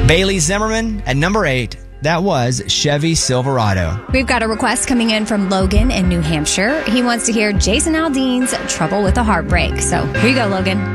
Bailey Zimmerman at number 8. That was Chevy Silverado. We've got a request coming in from Logan in New Hampshire. He wants to hear Jason Aldean's Trouble with a Heartbreak. So here you go, Logan.